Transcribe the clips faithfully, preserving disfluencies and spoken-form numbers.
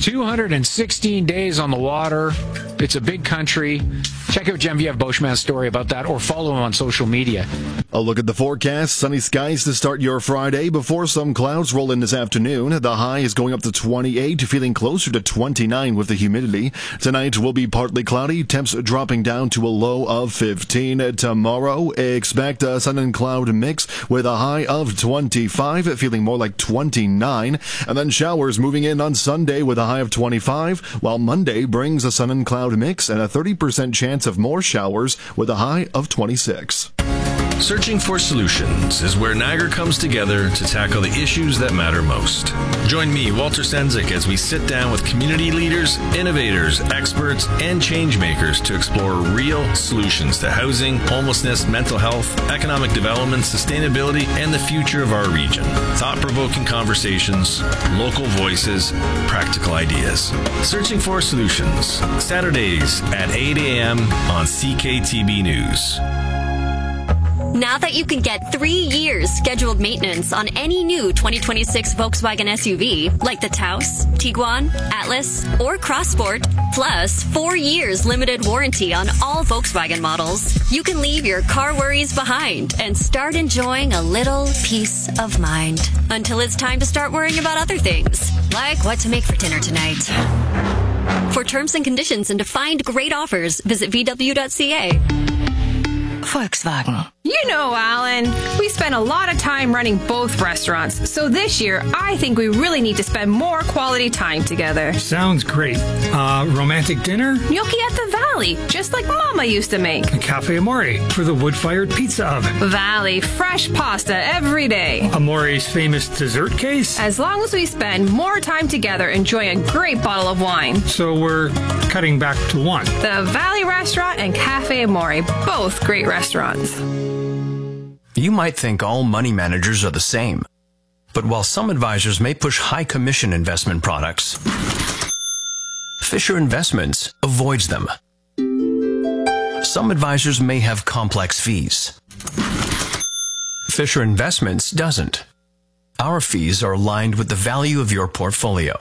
two hundred sixteen days on the water. It's a big country. Check out Genevieve Beauchemin's story about that or follow him on social media. A look at the forecast. Sunny skies to start your Friday before some clouds roll in this afternoon. The high is going up to twenty-eight, feeling closer to twenty-nine with the humidity. Tonight will be partly cloudy, temps dropping down to a low of fifteen. Tomorrow, expect a sun and cloud mix with a high of twenty-five, feeling more like twenty-nine. And then showers moving in on Sunday with a high of twenty-five, while Monday brings a sun and cloud mix and a thirty percent chance of more showers with a high of twenty-six. Searching for Solutions is where Niagara comes together to tackle the issues that matter most. Join me, Walter Sendzik, as we sit down with community leaders, innovators, experts, and change makers to explore real solutions to housing, homelessness, mental health, economic development, sustainability, and the future of our region. Thought-provoking conversations, local voices, practical ideas. Searching for Solutions, Saturdays at eight a.m. on C K T B News. Now that you can get three years scheduled maintenance on any new twenty twenty-six Volkswagen S U V, like the Taos, Tiguan, Atlas, or Crossport, plus four years limited warranty on all Volkswagen models, you can leave your car worries behind and start enjoying a little peace of mind. Until it's time to start worrying about other things, like what to make for dinner tonight. For terms and conditions and to find great offers, visit v w dot c a. Volkswagen. You know, Alan, we spend a lot of time running both restaurants, so this year I think we really need to spend more quality time together. Sounds great. Uh, romantic dinner? Gnocchi at the Valley, just like Mama used to make. A Cafe Amore for the wood-fired pizza oven. Valley, fresh pasta every day. Amore's famous dessert case? As long as we spend more time together enjoying a great bottle of wine. So we're cutting back to one. The Valley Restaurant and Cafe Amore, both great restaurants. You might think all money managers are the same, but while some advisors may push high commission investment products, Fisher Investments avoids them. Some advisors may have complex fees. Fisher Investments doesn't. Our fees are aligned with the value of your portfolio.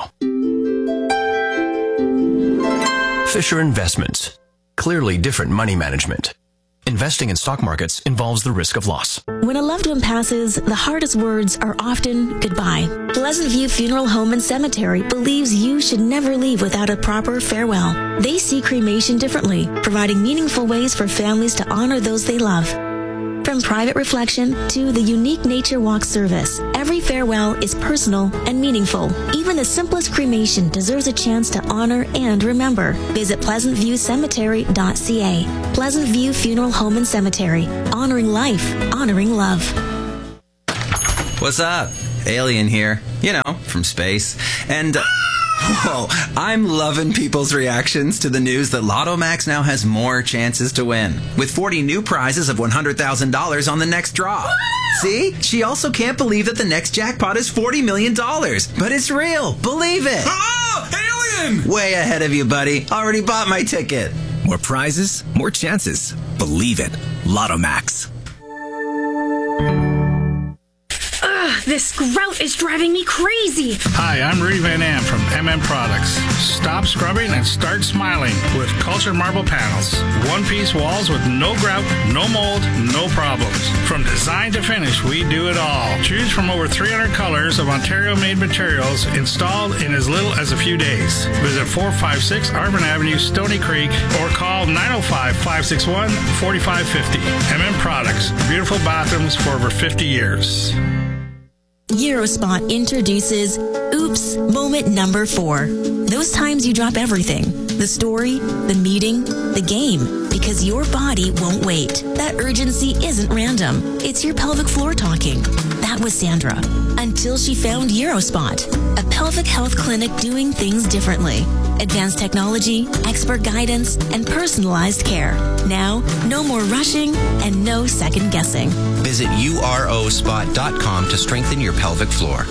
Fisher Investments. Clearly different money management. Investing in stock markets involves the risk of loss. When a loved one passes, the hardest words are often goodbye. Pleasant View Funeral Home and Cemetery believes you should never leave without a proper farewell. They see cremation differently, providing meaningful ways for families to honor those they love. From private reflection to the unique nature walk service, every farewell is personal and meaningful. Even the simplest cremation deserves a chance to honor and remember. Visit pleasant view cemetery dot c a. Pleasant View Funeral Home and Cemetery. Honoring life, honoring love. What's up? Alien here. You know, from space. And... Uh, Whoa, I'm loving people's reactions to the news that Lotto Max now has more chances to win, with forty new prizes of one hundred thousand dollars on the next draw. See? She also can't believe that the next jackpot is forty million dollars. But it's real. Believe it. Oh, alien! Way ahead of you, buddy. Already bought my ticket. More prizes, more chances. Believe it. Lotto Max. This grout is driving me crazy. Hi, I'm Rudy Van Am from M M Products. Stop scrubbing and start smiling with Cultured Marble Panels. One-piece walls with no grout, no mold, no problems. From design to finish, we do it all. Choose from over three hundred colors of Ontario-made materials installed in as little as a few days. Visit four five six Arbor Avenue, Stony Creek, or call nine oh five, five six one, four five five oh. M M Products. Beautiful bathrooms for over fifty years. Eurospot introduces Oops Moment Number Four. Those times you drop everything. The story, the meeting, the game. Because your body won't wait. That urgency isn't random. It's your pelvic floor talking. That was Sandra. Until she found Eurospot, a pelvic health clinic doing things differently. Advanced technology, expert guidance, and personalized care. Now, no more rushing and no second guessing. Visit U R O spot dot com to strengthen your pelvic floor.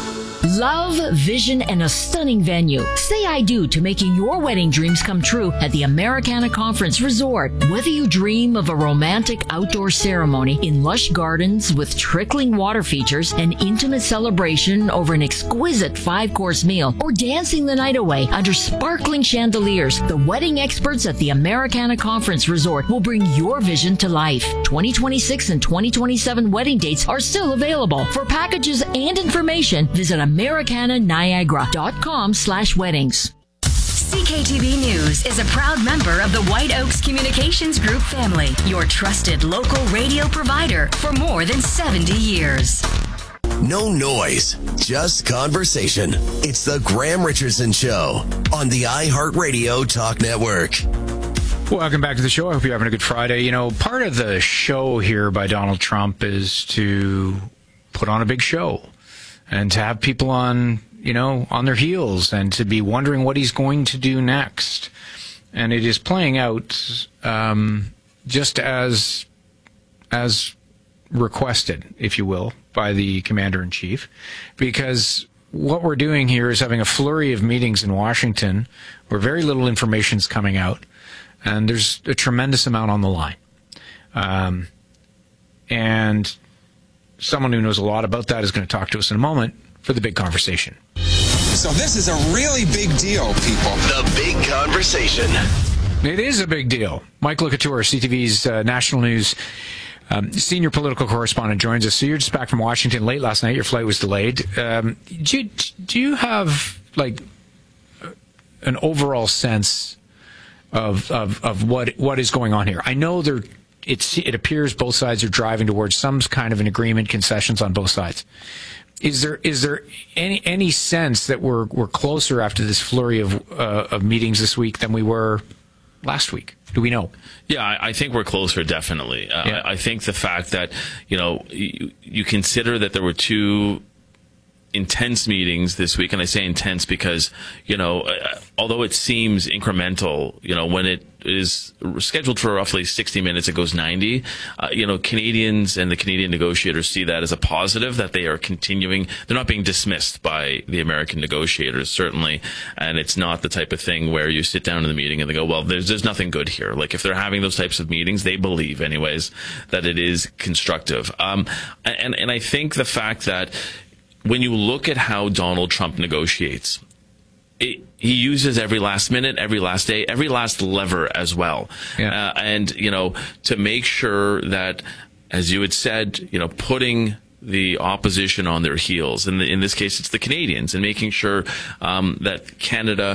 Love, vision, and a stunning venue. Say I do to making your wedding dreams come true at the Americana Conference Resort. Whether you dream of a romantic outdoor ceremony in lush gardens with trickling water features, an intimate celebration over an exquisite five-course meal, or dancing the night away under sparkling chandeliers, the wedding experts at the Americana Conference Resort will bring your vision to life. twenty twenty-six and twenty twenty-seven wedding dates are still available. For packages and information, visit americana niagara dot com slash weddings. C K T V News is a proud member of the White Oaks Communications Group family, your trusted local radio provider for more than seventy years. No noise, just conversation. It's the Graham Richardson Show on the iHeartRadio Talk Network. Welcome back to the show. I hope you're having a good Friday. You know, part of the show here by Donald Trump is to put on a big show and to have people on, you know, on their heels and to be wondering what he's going to do next. And it is playing out um, just as as requested, if you will, by the commander-in-chief, because what we're doing here is having a flurry of meetings in Washington where very little information is coming out. And there's a tremendous amount on the line. Um, and someone who knows a lot about that is going to talk to us in a moment for the big conversation. So this is a really big deal, people. The big conversation. It is a big deal. Mike Locatore, C T V's uh, national news um, senior political correspondent, joins us. So you're just back from Washington late last night. Your flight was delayed. Um, do, you, do you have, like, an overall sense Of, of of what what is going on here? I know there it's it appears both sides are driving towards some kind of an agreement, concessions on both sides. Is there is there any any sense that we're we're closer after this flurry of uh, of meetings this week than we were last week? Do we know? Yeah, I, I think we're closer, definitely. Uh, yeah. I, I think the fact that you know you, you consider that there were two intense meetings this week, and I say intense because, you know, uh, although it seems incremental, you know, when it is scheduled for roughly sixty minutes, it goes ninety. Uh, you know, Canadians and the Canadian negotiators see that as a positive, that they are continuing. They're not being dismissed by the American negotiators, certainly. And it's not the type of thing where you sit down in the meeting and they go, well, there's, there's nothing good here. Like, if they're having those types of meetings, they believe anyways that it is constructive. Um, and, and I think the fact that when you look at how Donald Trump negotiates, it, he uses every last minute, every last day, every last lever as well. Yeah. Uh, and, you know, to make sure that, as you had said, you know, putting the opposition on their heels, and in, in this case, it's the Canadians, and making sure um, that Canada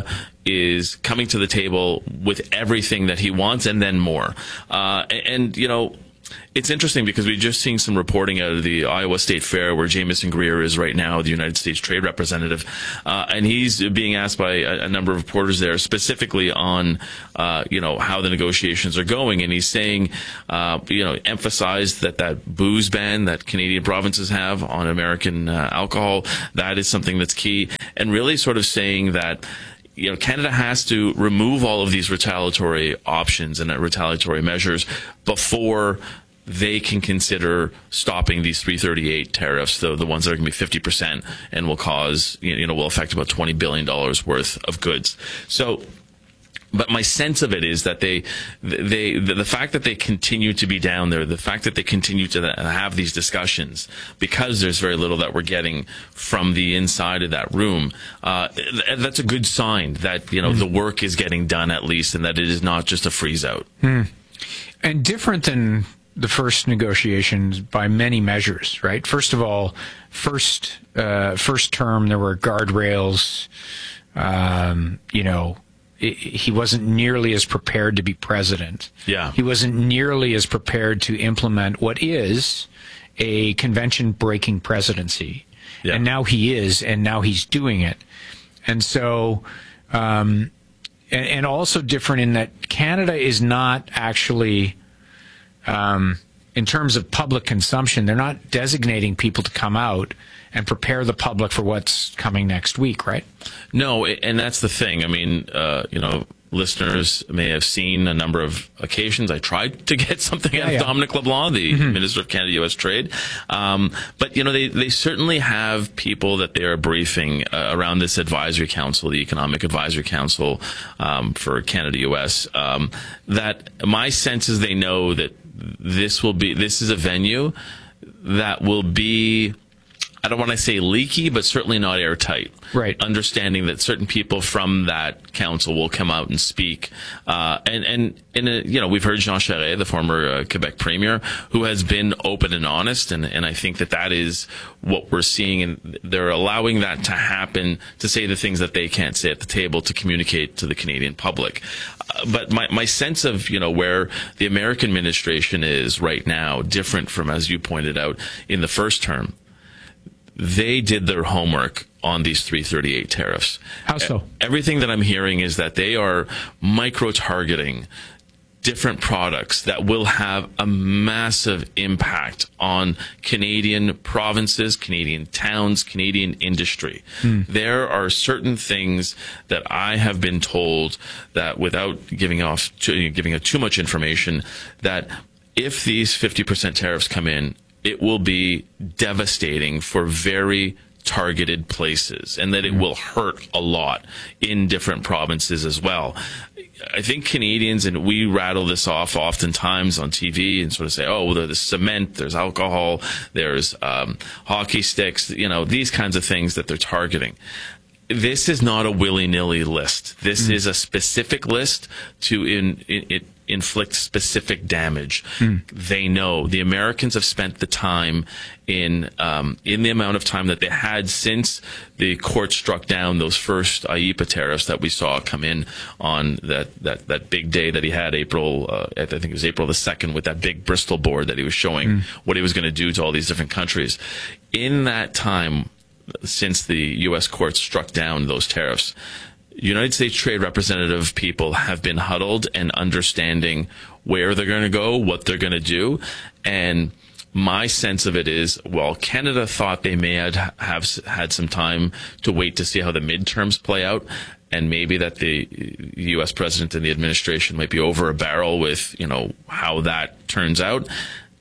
is coming to the table with everything that he wants and then more. Uh, and, and, you know, it's interesting because we've just seen some reporting out of the Iowa State Fair where Jamieson Greer is right now, the United States Trade Representative, uh, and he's being asked by a, a number of reporters there specifically on, uh, you know, how the negotiations are going, and he's saying, uh, you know, emphasize that that booze ban that Canadian provinces have on American uh, alcohol, that is something that's key, and really sort of saying that, you know, Canada has to remove all of these retaliatory options and retaliatory measures before they can consider stopping these three thirty-eight tariffs, the, the ones that are going to be fifty percent and will cause, you know, will affect about twenty billion dollars worth of goods. So, but my sense of it is that they, they, the, the fact that they continue to be down there, the fact that they continue to have these discussions, because there's very little that we're getting from the inside of that room, uh, that's a good sign that, you know, mm. the work is getting done at least, and that it is not just a freeze out. Mm. And different than the first negotiations by many measures, right? First of all, first, uh, first term, there were guardrails, um, you know, he wasn't nearly as prepared to be president. Yeah. He wasn't nearly as prepared to implement what is a convention-breaking presidency. Yeah. And now he is, and now he's doing it. And so, um, and, and also different in that Canada is not actually, um, in terms of public consumption, they're not designating people to come out and prepare the public for what's coming next week, right? No, and that's the thing. I mean, uh, you know, listeners may have seen a number of occasions. I tried to get something yeah, out of yeah. Dominic LeBlanc, the mm-hmm. Minister of Canada U S Trade. Um, but, you know, they, they certainly have people that they are briefing uh, around this advisory council, the Economic Advisory Council um, for Canada U S, um, that my sense is they know that this will be, this is a venue that will be, I don't want to say leaky, but certainly not airtight. Right. Understanding that certain people from that council will come out and speak. Uh, and, and, and uh, you know, we've heard Jean Charest, the former uh, Quebec Premier, who has been open and honest. And, and I think that that is what we're seeing. And they're allowing that to happen, to say the things that they can't say at the table, to communicate to the Canadian public. Uh, but my, my sense of, you know, where the American administration is right now, different from, as you pointed out, in the first term, they did their homework on these three thirty-eight tariffs. How so? Everything that I'm hearing is that they are micro-targeting different products that will have a massive impact on Canadian provinces, Canadian towns, Canadian industry. Mm. There are certain things that I have been told that, without giving off too, giving out too much information, that if these fifty percent tariffs come in, it will be devastating for very targeted places, and that it will hurt a lot in different provinces as well. I think Canadians, and we rattle this off oftentimes on T V and sort of say, oh, well, there's cement, there's alcohol, there's um, hockey sticks, you know, these kinds of things that they're targeting. This is not a willy-nilly list. This mm. is a specific list to in, in, it inflict specific damage. Mm. They know. The Americans have spent the time in um, in the amount of time that they had since the court struck down those first I E P A tariffs that we saw come in on that, that, that big day that he had, April, uh, I think it was April the second, with that big Bristol board that he was showing mm. what he was going to do to all these different countries. In that time, since the U S courts struck down those tariffs, United States Trade Representative people have been huddled and understanding where they're going to go, what they're going to do. And my sense of it is, well, Canada thought they may have, have had some time to wait to see how the midterms play out, and maybe that the U S president and the administration might be over a barrel with, you know, how that turns out.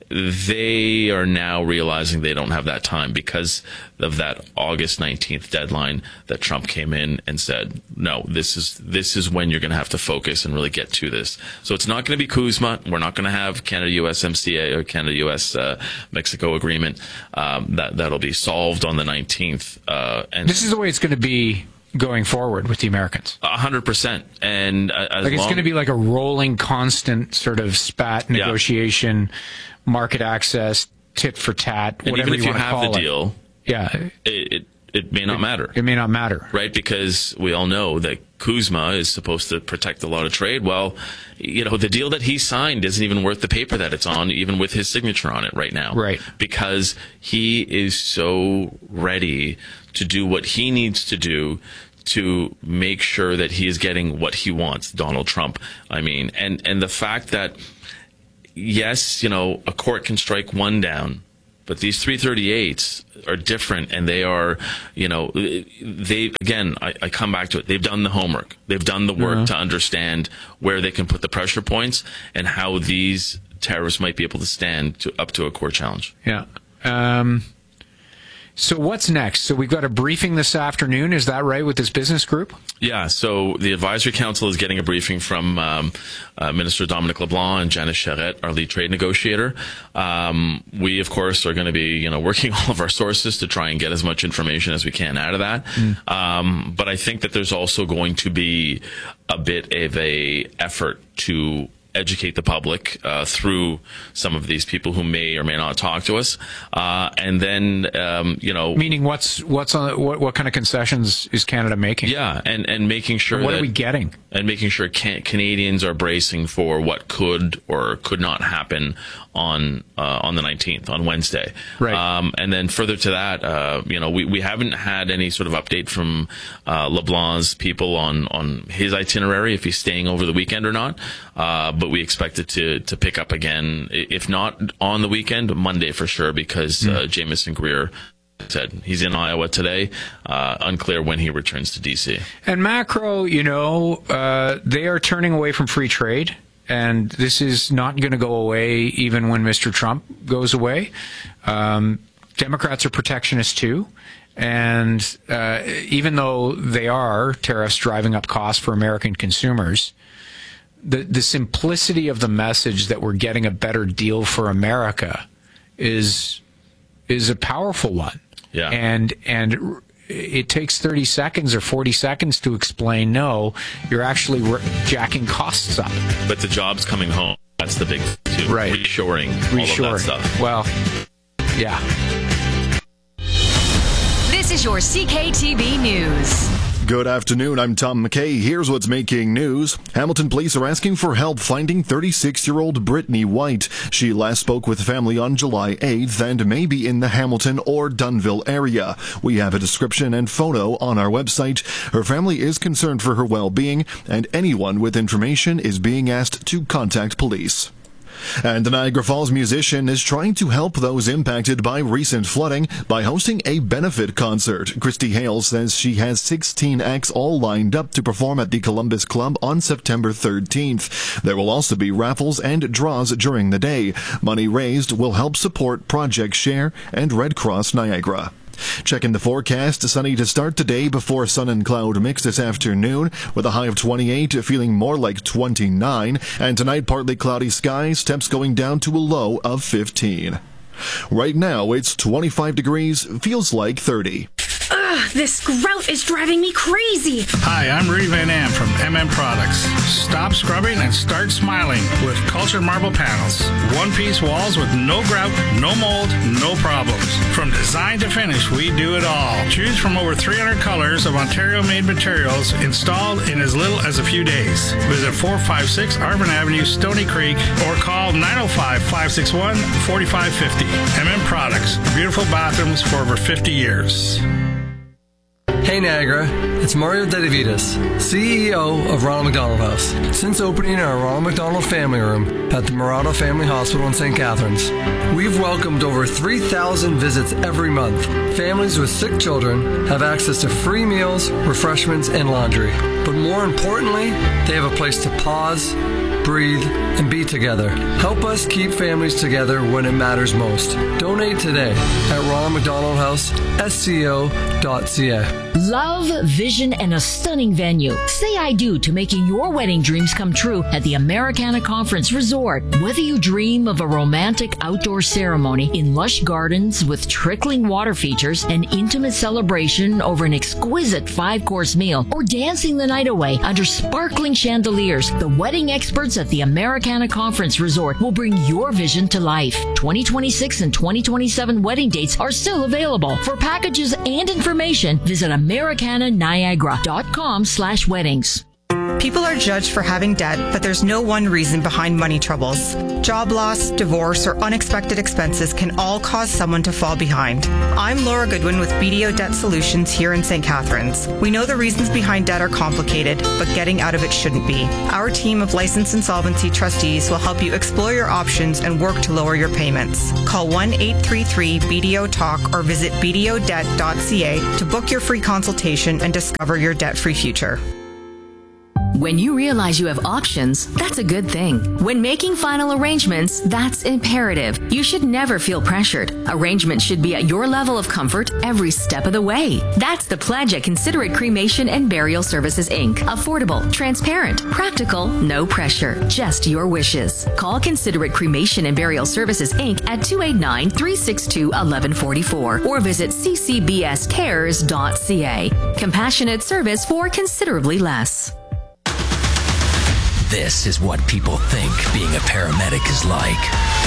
They are now realizing they don't have that time because of that August nineteenth deadline that Trump came in and said, no, this is this is when you're going to have to focus and really get to this. So it's not going to be CUSMA. We're not going to have Canada-U S M C A or Canada-U S uh, Mexico agreement. Um, that, that'll be solved on the nineteenth. Uh, and this is the way it's going to be going forward with the Americans. A hundred percent. And uh, as like it's long- going to be like a rolling, constant sort of spat negotiation. Yeah. Market access, tit for tat, and whatever even if you, you want to have call the it. deal, yeah, it, it it may not it, matter. It may not matter, right? Because we all know that CUSMA is supposed to protect a lot of trade. Well, you know, the deal that he signed isn't even worth the paper that it's on, even with his signature on it right now. Right. Because he is so ready to do what he needs to do to make sure that he is getting what he wants, Donald Trump. I mean, and and the fact that, yes, you know, a court can strike one down, but these three thirty-eights are different, and they are, you know, they, again, I, I come back to it. They've done the homework. They've done the work uh-huh. to understand where they can put the pressure points and how these tariffs might be able to stand to, up to a court challenge. Yeah. Um, so what's next? So we've got a briefing this afternoon. Is that right, with this business group? Yeah, so the Advisory Council is getting a briefing from um, uh, Minister Dominic LeBlanc and Janice Charest, our lead trade negotiator. Um, we, of course, are going to be, you know, working all of our sources to try and get as much information as we can out of that. Mm. Um, but I think that there's also going to be a bit of a effort to educate the public uh, through some of these people who may or may not talk to us, uh, and then um, you know, meaning what's what's on what what kind of concessions is Canada making? Yeah, and and making sure and what that, are we getting, and making sure can- Canadians are bracing for what could or could not happen on uh, on the nineteenth, on Wednesday. Right. Um, and then further to that, uh, you know, we, we haven't had any sort of update from uh, LeBlanc's people on on his itinerary, if he's staying over the weekend or not. Uh, but we expect it to, to pick up again, if not on the weekend, Monday for sure, because mm. uh, Jameson Greer said he's in Iowa today. Uh, unclear when he returns to D C. And macro, you know, uh, they are turning away from free trade, and this is not going to go away even when Mister Trump goes away. Um, Democrats are protectionists too, and uh, even though they are tariffs driving up costs for American consumers, the the simplicity of the message that we're getting a better deal for America is is a powerful one. Yeah. And and it takes thirty seconds or forty seconds to explain, no, you're actually jacking costs up. But the jobs coming home, that's the big thing too. Right. Reshoring, Reshoring. all of that stuff. Well, yeah. This is your C K T V News. Good afternoon, I'm Tom McKay. Here's what's making news. Hamilton police are asking for help finding thirty-six-year-old Brittany White. She last spoke with family on July eighth and may be in the Hamilton or Dunnville area. We have a description and photo on our website. Her family is concerned for her well-being, and anyone with information is being asked to contact police. And the Niagara Falls musician is trying to help those impacted by recent flooding by hosting a benefit concert. Christy Hale says she has sixteen acts all lined up to perform at the Columbus Club on September thirteenth. There will also be raffles and draws during the day. Money raised will help support Project Share and Red Cross Niagara. Checking the forecast, sunny to start today before sun and cloud mix this afternoon with a high of twenty-eight, feeling more like twenty-nine. And tonight, partly cloudy skies, temps going down to a low of fifteen. Right now, it's twenty-five degrees, feels like thirty. Ugh, this grout is driving me crazy. Hi, I'm Rudy Van Am from M M Products. Stop scrubbing and start smiling with Cultured Marble Panels. One-piece walls with no grout, no mold, no problems. From design to finish, we do it all. Choose from over three hundred colors of Ontario-made materials installed in as little as a few days. Visit four five six Arvin Avenue, Stony Creek, or call nine oh five, five six one, four five five oh. M M Products. Beautiful bathrooms for over fifty years. Hey Niagara, it's Mario Dedivitas, C E O of Ronald McDonald House. Since opening our Ronald McDonald Family Room at the Murado Family Hospital in Saint Catharines, we've welcomed over three thousand visits every month. Families with sick children have access to free meals, refreshments, and laundry. But more importantly, they have a place to pause, breathe, and be together. Help us keep families together when it matters most. Donate today at Ronald McDonald House, S C O dot C A. Love, vision, and a stunning venue. Say I do to making your wedding dreams come true at the Americana Conference Resort. Whether you dream of a romantic outdoor ceremony in lush gardens with trickling water features, an intimate celebration over an exquisite five-course meal, or dancing the night away under sparkling chandeliers, the wedding experts at the Americana Conference Resort will bring your vision to life. twenty twenty-six and twenty twenty-seven wedding dates are still available. For packages and information, visit Americana Niagara dot com slash weddings. People are judged for having debt, but there's no one reason behind money troubles. Job loss, divorce, or unexpected expenses can all cause someone to fall behind. I'm Laura Goodwin with B D O Debt Solutions here in Saint Catharines. We know the reasons behind debt are complicated, but getting out of it shouldn't be. Our team of licensed insolvency trustees will help you explore your options and work to lower your payments. Call one eight three three B D O talk or visit B D O debt dot C A to book your free consultation and discover your debt-free future. When you realize you have options, that's a good thing. When making final arrangements, that's imperative. You should never feel pressured. Arrangements should be at your level of comfort every step of the way. That's the pledge at Considerate Cremation and Burial Services, Incorporated. Affordable, transparent, practical, no pressure, just your wishes. Call Considerate Cremation and Burial Services, Incorporated at two eight nine, three six two, one one four four or visit c c b s cares dot c a. Compassionate service for considerably less. This is what people think being a paramedic is like.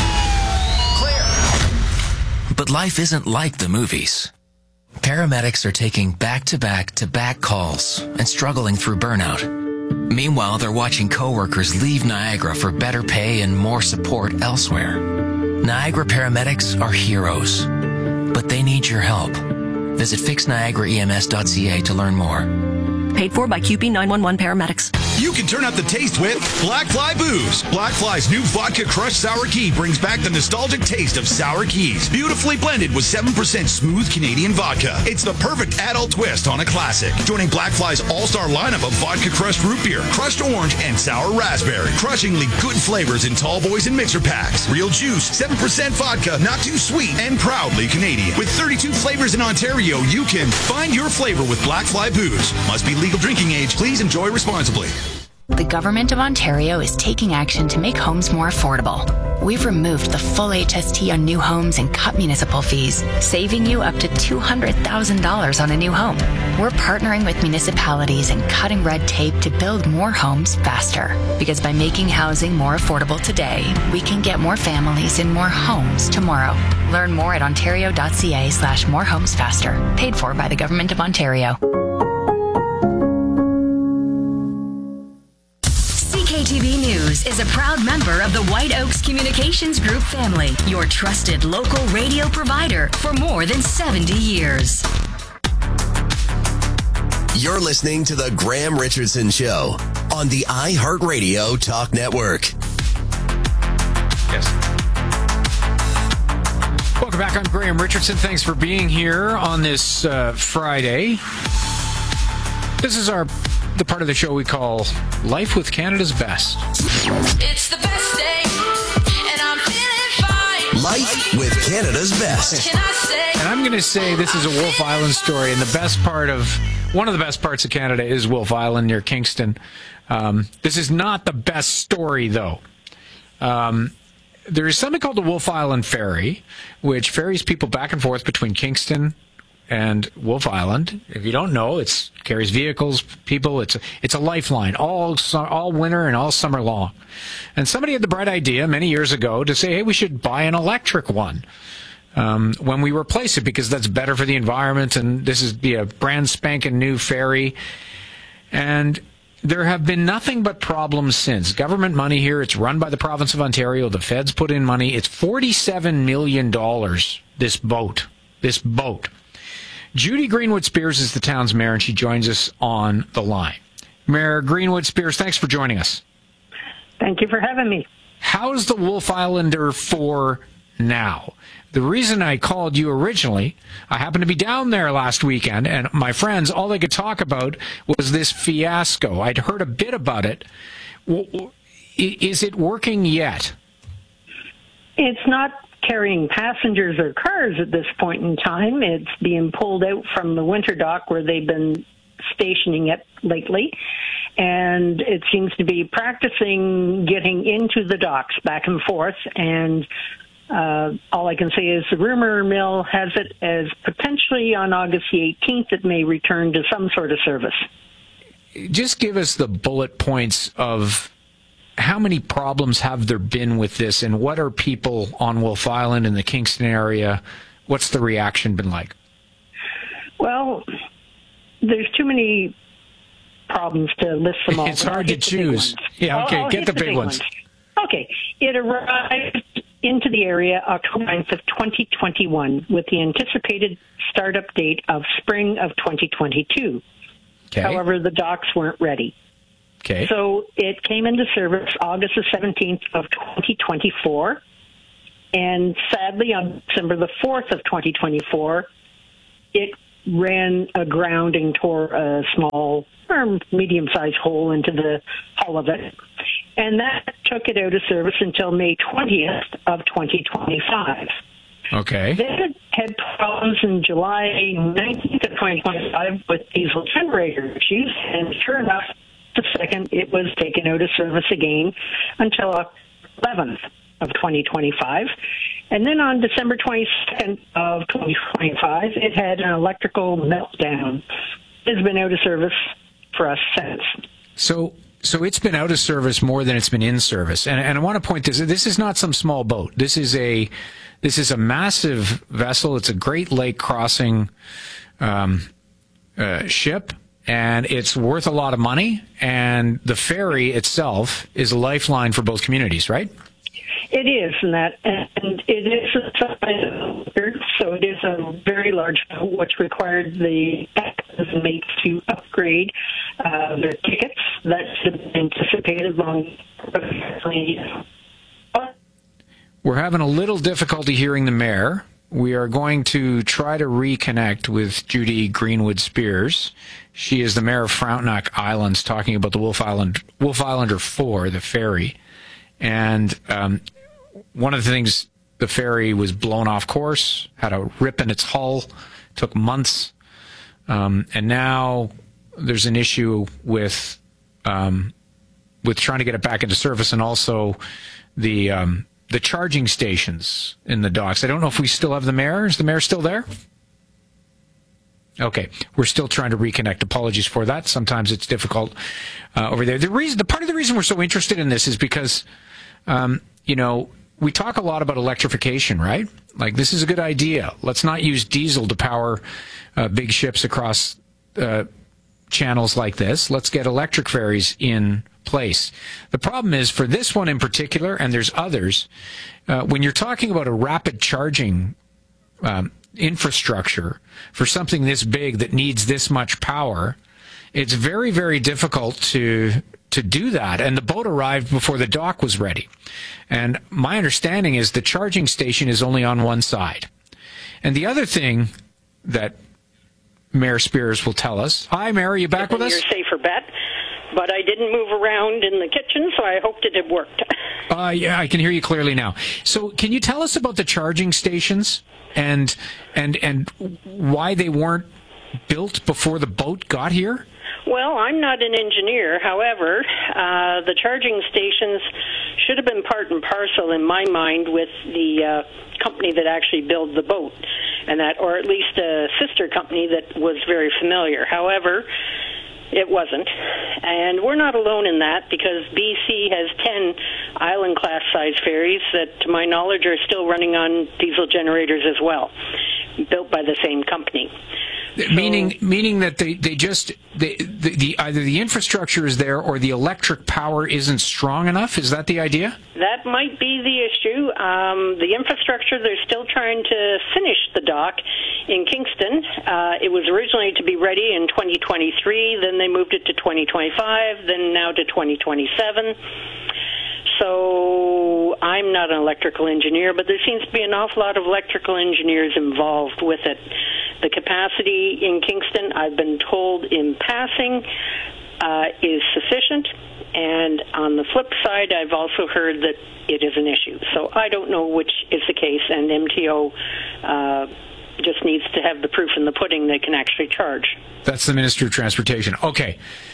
Clear. But life isn't like the movies. Paramedics are taking back-to-back-to-back calls and struggling through burnout. Meanwhile, they're watching coworkers leave Niagara for better pay and more support elsewhere. Niagara paramedics are heroes, but they need your help. Visit fix niagara e m s dot c a to learn more. Paid for by Q P nine one one Paramedics. You can turn up the taste with Black Fly Booze. Black Fly's new vodka crushed sour key brings back the nostalgic taste of sour keys. Beautifully blended with seven percent smooth Canadian vodka. It's the perfect adult twist on a classic. Joining Black Fly's all-star lineup of vodka crushed root beer, crushed orange, and sour raspberry. Crushingly good flavors in tall boys and mixer packs. Real juice, seven percent vodka, not too sweet, and proudly Canadian. With thirty-two flavors in Ontario, you can find your flavor with Black Fly Booze. Must be legal drinking age. Please enjoy responsibly. The Government of Ontario is taking action to make homes more affordable. We've removed the full H S T on new homes and cut municipal fees, saving you up to two hundred thousand dollars on a new home. We're partnering with municipalities and cutting red tape to build more homes faster. Because by making housing more affordable today, we can get more families in more homes tomorrow. Learn more at ontario.ca slash more homes faster. Paid for by the Government of Ontario. C K T V News is a proud member of the White Oaks Communications Group family, your trusted local radio provider for more than seventy years. You're listening to The Graham Richardson Show on the iHeartRadio Talk Network. Yes. Welcome back. I'm Graham Richardson. Thanks for being here on this uh, Friday. This is our the part of the show we call Life with Canada's Best. It's the best day, and I'm feeling fine. Life with Canada's Best. Can I say? And I'm going to say this is a Wolfe Island story, and the best part of, one of the best parts of Canada is Wolfe Island near Kingston. Um, this is not the best story, though. Um, there is something called the Wolfe Island Ferry, which ferries people back and forth between Kingston and Wolfe Island. If you don't know, it carries vehicles, people. It's a, it's a lifeline all all winter and all summer long. And somebody had the bright idea many years ago to say, hey, we should buy an electric one um, when we replace it, because that's better for the environment, and this is be a brand spanking new ferry. And there have been nothing but problems since. Government money here. It's run by the province of Ontario. The feds put in money. It's forty-seven million dollars, this boat. This boat. Judy Greenwood-Spears is the town's mayor, and she joins us on the line. Mayor Greenwood-Spears, thanks for joining us. Thank you for having me. How's the Wolfe Islander for now? The reason I called you originally, I happened to be down there last weekend, and my friends, all they could talk about was this fiasco. I'd heard a bit about it. Is it working yet? It's not carrying passengers or cars at this point in time. It's being pulled out from the winter dock where they've been stationing it lately, and it seems to be practicing getting into the docks back and forth. And uh, all I can say is the rumor mill has it as potentially on August the eighteenth it may return to some sort of service. Just give us the bullet points of how many problems have there been with this, and what are people on Wolfe Island in the Kingston area, what's the reaction been like? Well, there's too many problems to list them all. It's hard to choose. Yeah, okay, I'll, I'll get the, the big, big ones. ones. Okay, it arrived into the area October ninth of twenty twenty-one with the anticipated startup date of spring of twenty twenty-two. Okay. However, the docks weren't ready. Okay. So it came into service August the seventeenth of twenty twenty-four, and sadly on December the fourth of twenty twenty-four, it ran aground and tore a small or medium-sized hole into the hull of it, and that took it out of service until May twentieth of twenty twenty-five. Okay. Then it had problems in July nineteenth of twenty twenty-five with diesel generator issues, and sure enough, the second it was taken out of service again until eleventh of twenty twenty-five. And then on December twenty-second of twenty twenty-five, it had an electrical meltdown. It's been out of service for us since. So so it's been out of service more than it's been in service. And, and I want to point this, this is not some small boat. This is a this is a massive vessel. It's a Great Lake crossing um, uh, ship. And it's worth a lot of money, and the ferry itself is a lifeline for both communities, right? It is, and that, and it is a, so it is a very large boat, which required the mates to upgrade uh, their tickets. That should have been anticipated long. We're having a little difficulty hearing the mayor. We are going to try to reconnect with Judy Greenwood Spears. She is the mayor of Frontenac Islands, talking about the Wolf Island, Wolf Islander four, the ferry. And um, one of the things, the ferry was blown off course, had a rip in its hull, took months. Um, and now there's an issue with um, with trying to get it back into service, and also the um, the charging stations in the docks. I don't know if we still have the mayor. Is the mayor still there? Okay, we're still trying to reconnect. Apologies for that. Sometimes it's difficult uh, over there. The reason, the part of the reason we're so interested in this is because, um, you know, we talk a lot about electrification, right? Like, this is a good idea. Let's not use diesel to power uh, big ships across uh, channels like this. Let's get electric ferries in place. The problem is, for this one in particular, and there's others, uh, when you're talking about a rapid charging um, infrastructure for something this big that needs this much power, it's very, very difficult to to do that. And the boat arrived before the dock was ready. And my understanding is the charging station is only on one side. And the other thing that Mayor Spears will tell us. Hi, Mayor, are you back with us? Your safer bet. But I didn't move around in the kitchen, so I hoped it had worked. Uh, yeah, I can hear you clearly now. So can you tell us about the charging stations and and and why they weren't built before the boat got here? Well, I'm not an engineer. However, uh, the charging stations should have been part and parcel, in my mind, with the uh, company that actually built the boat, and that, or at least a sister company that was very familiar. However, it wasn't. And we're not alone in that, because B C has ten island-class size ferries that, to my knowledge, are still running on diesel generators as well, built by the same company. So, meaning meaning that they, they just, they, the, the either the infrastructure is there or the electric power isn't strong enough? Is that the idea? That might be the issue. Um, the infrastructure, they're still trying to finish the dock in Kingston. Uh, it was originally to be ready in twenty twenty-three, then they moved it to twenty twenty-five, then now to twenty twenty-seven. So I'm not an electrical engineer, but there seems to be an awful lot of electrical engineers involved with it. The capacity in Kingston, I've been told in passing, uh, is sufficient. And on the flip side, I've also heard that it is an issue. So I don't know which is the case, and M T O uh, just needs to have the proof in the pudding they can actually charge. That's the Minister of Transportation. Okay.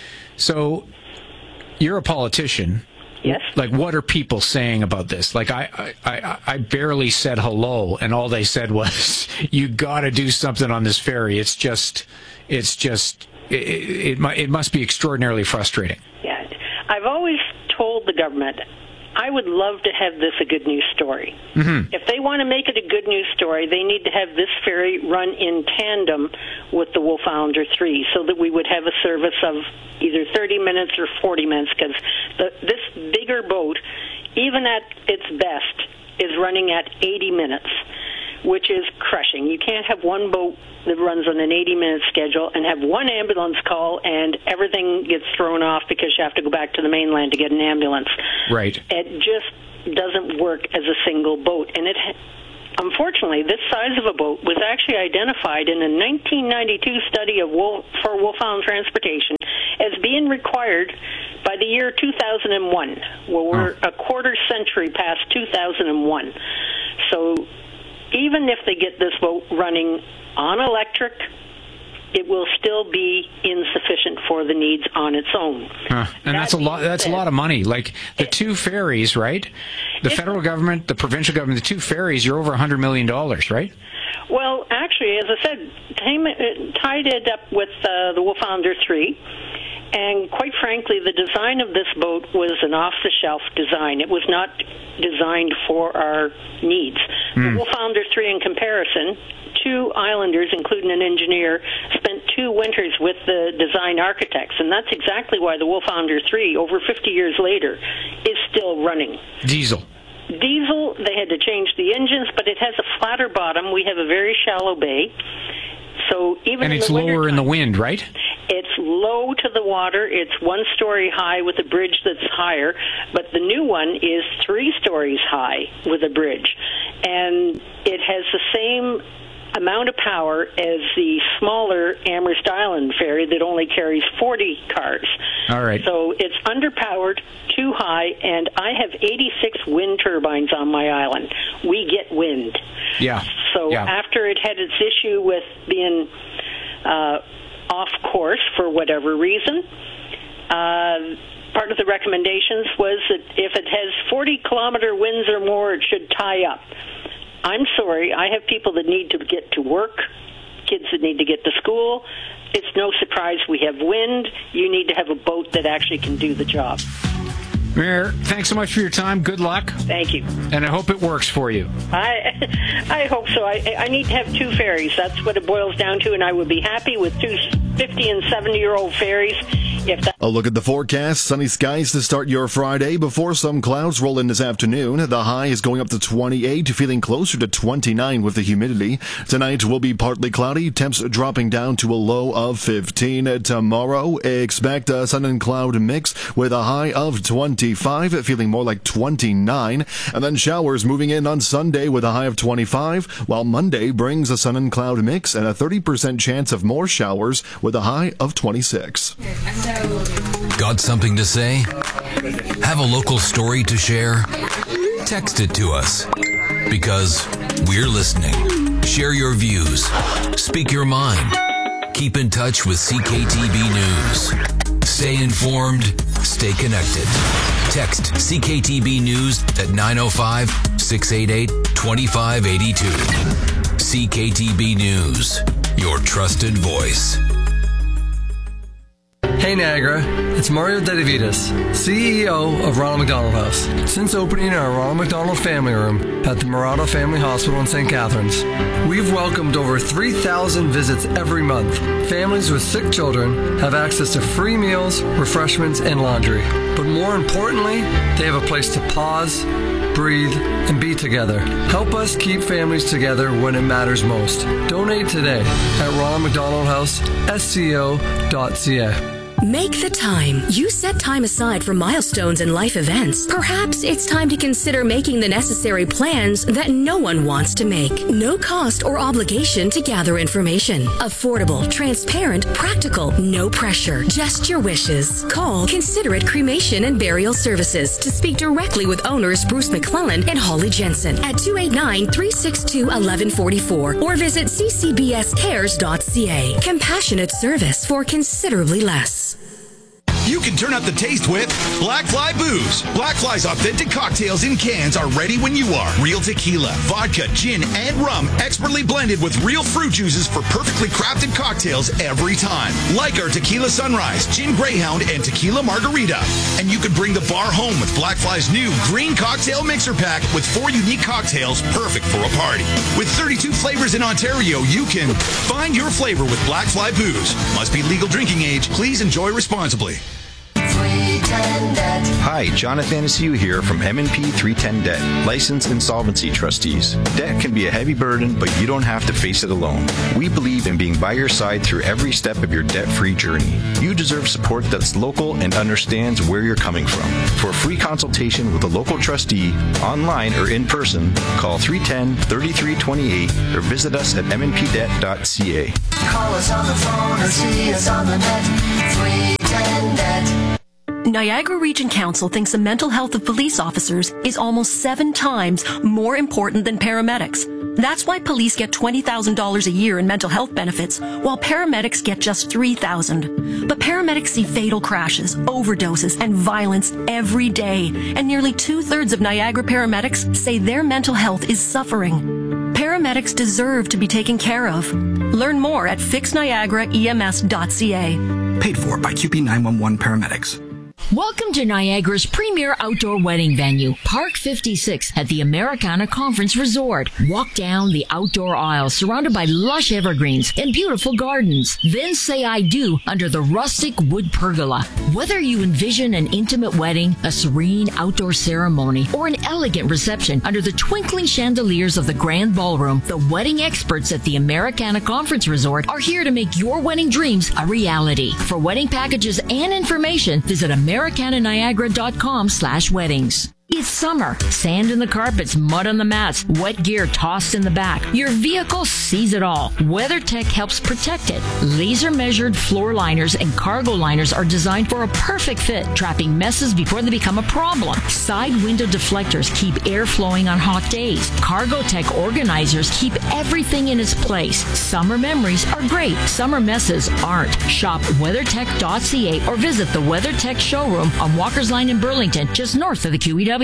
So you're a politician. Yes. Like, what are people saying about this? Like, I, I, I barely said hello, and all they said was, "You got to do something on this ferry." It's just, it's just, it, it, it, it must be extraordinarily frustrating. Yeah, I've always told the government, I would love to have this a good news story. Mm-hmm. If they want to make it a good news story, they need to have this ferry run in tandem with the Wolf Islander three, so that we would have a service of either thirty minutes or forty minutes, because this bigger boat, even at its best, is running at eighty minutes, which is crushing. You can't have one boat that runs on an eighty-minute schedule and have one ambulance call and everything gets thrown off because you have to go back to the mainland to get an ambulance. Right. It just doesn't work as a single boat. And it, unfortunately, this size of a boat was actually identified in a nineteen ninety-two study of Wolf, for Wolf Island transportation as being required by the year two thousand one. Well, we're oh. a quarter century past two thousand one. So even if they get this boat running on electric, it will still be insufficient for the needs on its own. Huh. And that that's a lot. That's said, a lot of money. Like the it, two ferries, right? The federal government, the provincial government, the two ferries, you're over a hundred million dollars, right? Well, actually, as I said, tied it up with uh, the Wolf Islander three. And quite frankly, the design of this boat was an off-the-shelf design. It was not designed for our needs. Mm. The Wolf Islander three, in comparison, two islanders, including an engineer, spent two winters with the design architects. And that's exactly why the Wolf Islander three, over fifty years later, is still running. Diesel. Diesel, they had to change the engines, but it has a flatter bottom. We have a very shallow bay. So even and in it's the lower winter in the wind, right? It's low to the water. It's one story high with a bridge that's higher, but the new one is three stories high with a bridge. And it has the same amount of power as the smaller Amherst Island ferry that only carries forty cars. All right. So it's underpowered, too high, and I have eighty-six wind turbines on my island. We get wind. Yeah. So yeah. after it had its issue with being uh, off course for whatever reason, uh, part of the recommendations was that if it has forty kilometer winds or more, it should tie up. I'm sorry, I have people that need to get to work, kids that need to get to school. It's no surprise we have wind. You need to have a boat that actually can do the job. Mayor, thanks so much for your time. Good luck. Thank you. And I hope it works for you. I I hope so. I, I need to have two ferries. That's what it boils down to, and I would be happy with two fifty and seventy-year-old ferries. If that- A look at the forecast. Sunny skies to start your Friday before some clouds roll in this afternoon. The high is going up to twenty-eight, feeling closer to twenty-nine with the humidity. Tonight will be partly cloudy, temps dropping down to a low of fifteen. Tomorrow, expect a sun and cloud mix with a high of twenty-five, feeling more like twenty-nine. And then showers moving in on Sunday with a high of twenty-five, while Monday brings a sun and cloud mix and a thirty percent chance of more showers with a high of twenty-six. Got something to say? Have a local story to share? Text it to us, because we're listening. Share your views. Speak your mind. Keep in touch with C K T B News. Stay informed. Stay connected. Text C K T B News at nine oh five, six eight eight, two five eight two. C K T B News, your trusted voice. Hey Niagara, it's Mario Dedivitas, C E O of Ronald McDonald House. Since opening our Ronald McDonald Family Room at the Murata Family Hospital in Saint Catharines, we've welcomed over three thousand visits every month. Families with sick children have access to free meals, refreshments, and laundry. But more importantly, they have a place to pause, breathe, and be together. Help us keep families together when it matters most. Donate today at Ronald McDonald House, S C O dot C A. Make the time. You set time aside for milestones and life events. Perhaps it's time to consider making the necessary plans that no one wants to make. No cost or obligation to gather information. Affordable, transparent, practical, no pressure. Just your wishes. Call Considerate Cremation and Burial Services to speak directly with owners Bruce McClellan and Holly Jensen at two eight nine, three six two, one one four four or visit c c b s cares dot c a. Compassionate service for considerably less. You can turn up the taste with Black Fly Booze. Black Fly's authentic cocktails in cans are ready when you are. Real tequila, vodka, gin, and rum, expertly blended with real fruit juices for perfectly crafted cocktails every time. Like our Tequila Sunrise, Gin Greyhound, and Tequila Margarita. And you can bring the bar home with Black Fly's new Green Cocktail Mixer Pack with four unique cocktails perfect for a party. With thirty-two flavors in Ontario, you can find your flavor with Black Fly Booze. Must be legal drinking age. Please enjoy responsibly. Hi, Jonathan Anastasia here from M and P three ten Debt, licensed insolvency trustees. Debt can be a heavy burden, but you don't have to face it alone. We believe in being by your side through every step of your debt-free journey. You deserve support that's local and understands where you're coming from. For a free consultation with a local trustee, online or in person, call three one zero, three three two eight or visit us at m n p debt dot c a. Call us on the phone or see us on the net. three ten debt. Niagara Region Council thinks the mental health of police officers is almost seven times more important than paramedics. That's why police get twenty thousand dollars a year in mental health benefits, while paramedics get just three thousand dollars. But paramedics see fatal crashes, overdoses, and violence every day, and nearly two-thirds of Niagara paramedics say their mental health is suffering. Paramedics deserve to be taken care of. Learn more at fix niagara e m s dot c a. Paid for by Q P nine one one Paramedics. Welcome to Niagara's premier outdoor wedding venue, Park fifty-six at the Americana Conference Resort. Walk down the outdoor aisle surrounded by lush evergreens and beautiful gardens. Then say I do under the rustic wood pergola. Whether you envision an intimate wedding, a serene outdoor ceremony, or an elegant reception under the twinkling chandeliers of the grand ballroom, the wedding experts at the Americana Conference Resort are here to make your wedding dreams a reality. For wedding packages and information, visit Americana Americananiagara.com slash weddings. It's summer. Sand in the carpets, mud on the mats, wet gear tossed in the back. Your vehicle sees it all. WeatherTech helps protect it. Laser-measured floor liners and cargo liners are designed for a perfect fit, trapping messes before they become a problem. Side window deflectors keep air flowing on hot days. CargoTech organizers keep everything in its place. Summer memories are great. Summer messes aren't. Shop weathertech dot c a or visit the WeatherTech showroom on Walker's Line in Burlington, just north of the Q E W.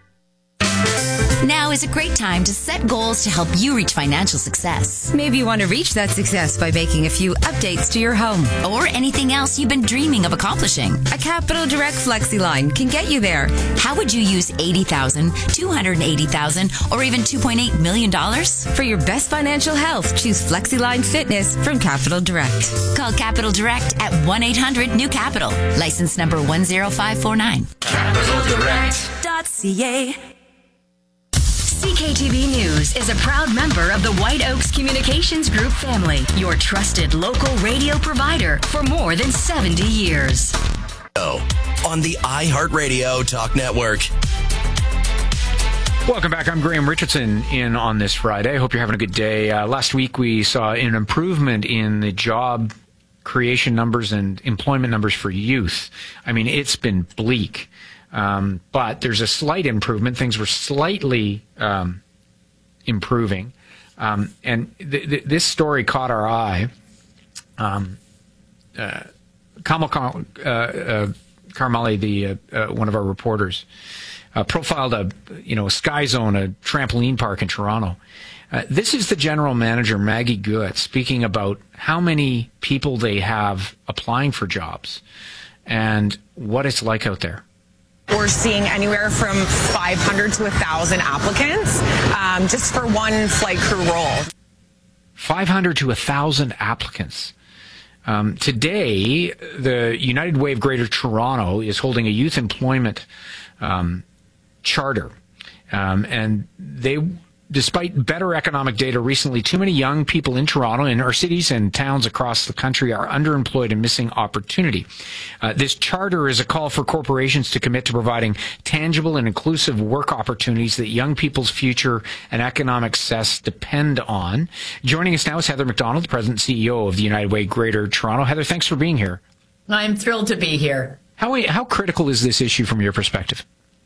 Now is a great time to set goals to help you reach financial success. Maybe you want to reach that success by making a few updates to your home. Or anything else you've been dreaming of accomplishing. A Capital Direct FlexiLine can get you there. How would you use eighty thousand dollars, two hundred eighty thousand dollars, or even two point eight million dollars? For your best financial health, choose FlexiLine Fitness from Capital Direct. Call Capital Direct at one eight hundred new capital. License number one zero five four nine. Capital Direct dot c a. C K T V News is a proud member of the White Oaks Communications Group family, your trusted local radio provider for more than seventy years. Oh, on the iHeartRadio Talk Network. Welcome back. I'm Graham Richardson in on this Friday. Hope you're having a good day. Uh, last week we saw an improvement in the job creation numbers and employment numbers for youth. I mean, it's been bleak. Um, but there's a slight improvement. Things were slightly um, improving. Um, and th- th- this story caught our eye. Um, uh, Kamal Car- uh, uh, Karmali, the uh, uh, one of our reporters, uh, profiled a you know a Sky Zone, a trampoline park in Toronto. Uh, this is the general manager, Maggie Good, speaking about how many people they have applying for jobs and what it's like out there. We're seeing anywhere from five hundred to one thousand applicants um, just for one flight crew role. five hundred to one thousand applicants. Um, today, the United Way of Greater Toronto is holding a youth employment um, charter. Um, and they, despite better economic data recently, too many young people in Toronto and our cities and towns across the country are underemployed and missing opportunity. Uh, this charter is a call for corporations to commit to providing tangible and inclusive work opportunities that young people's future and economic success depend on. Joining us now is Heather McDonald, President and C E O of the United Way Greater Toronto. Heather, thanks for being here. I'm thrilled to be here. How, how critical is this issue from your perspective?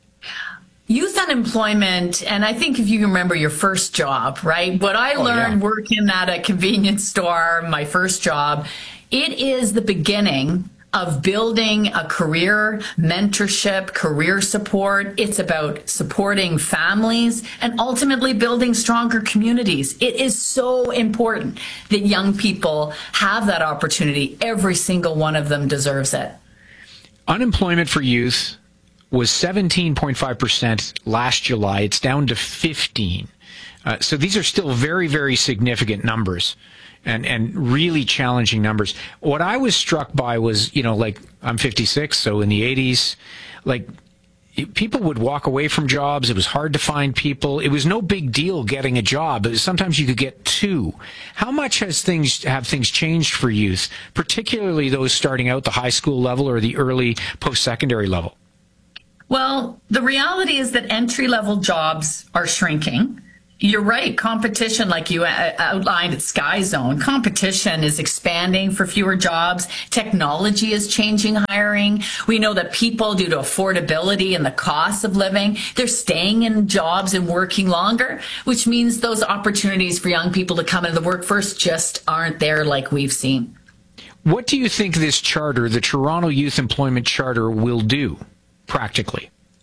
Youth unemployment, and I think if you remember your first job, right? What I oh, learned yeah. working at a convenience store, my first job, it is the beginning of building a career, mentorship, career support. It's about supporting families and ultimately building stronger communities. It is so important that young people have that opportunity. Every single one of them deserves it. Unemployment for youth was seventeen point five percent last July. It's down to fifteen. Uh, so these are still very, very significant numbers and, and really challenging numbers. What I was struck by was, you know, like I'm fifty-six, so in the eighties, like people would walk away from jobs. It was hard to find people. It was no big deal getting a job. Sometimes you could get two. How much has things have things changed for youth, particularly those starting out the high school level or the early post-secondary level? Well, the reality is that entry-level jobs are shrinking. You're right. Competition, like you outlined at Sky Zone, competition is expanding for fewer jobs. Technology is changing hiring. We know that people, due to affordability and the cost of living, they're staying in jobs and working longer, which means those opportunities for young people to come into the workforce just aren't there like we've seen. What do you think this charter, the Toronto Youth Employment Charter, will do practically?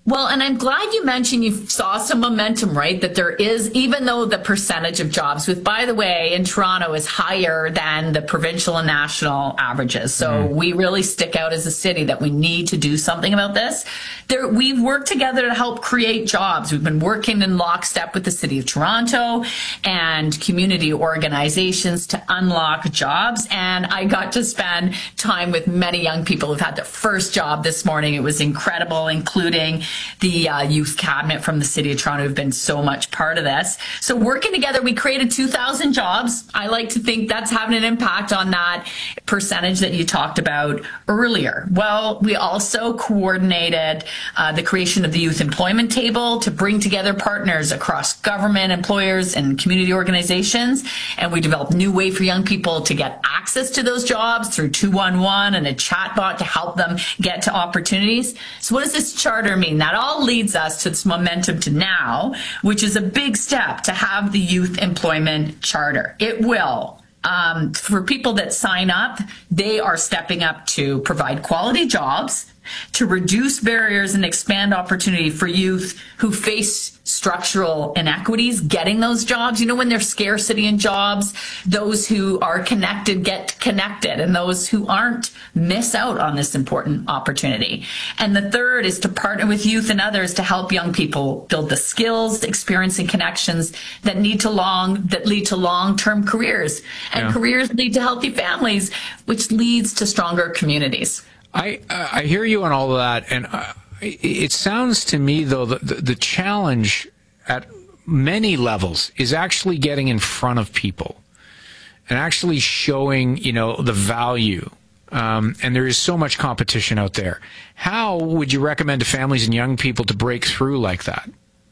Well, and I'm glad you mentioned you saw some momentum, right? That there is, even though the percentage of jobs, with, by the way, in Toronto is higher than the provincial and national averages. So mm. we really stick out as a city that we need to do something about this. There, we've worked together to help create jobs. We've been working in lockstep with the City of Toronto and community organizations to unlock jobs. And I got to spend time with many young people who've had their first job this morning. It was incredible, including the uh, youth cabinet from the City of Toronto have been so much part of this. So working together, we created two thousand jobs. I like to think that's having an impact on that percentage that you talked about earlier. Well, we also coordinated uh, the creation of the Youth Employment Table to bring together partners across government, employers, and community organizations. And we developed a new way for young people to get access to those jobs through two one one and a chatbot to help them get to opportunities. So what does this charter mean? That all leads us to this momentum to now, which is a big step to have the Youth Employment Charter. It will. Um, for people that sign up, they are stepping up to provide quality jobs, to reduce barriers and expand opportunity for youth who face structural inequities getting those jobs. You know, when there's scarcity in jobs, those who are connected get connected, and those who aren't miss out on this important opportunity. And the third is to partner with youth and others to help young people build the skills, experience, and connections that need to long that lead to long-term careers, and yeah. careers lead to healthy families, which leads to stronger communities. I I hear you on all of that, and uh, it sounds to me, though, that the, the challenge at many levels is actually getting in front of people and actually showing, you know, the value. Um, and there is so much competition out there. How would you recommend to families and young people to break through like that?